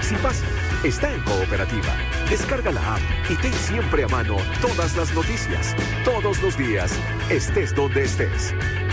Si pasa, está en Cooperativa. Descarga la app y ten siempre a mano todas las noticias, todos los días, estés donde estés.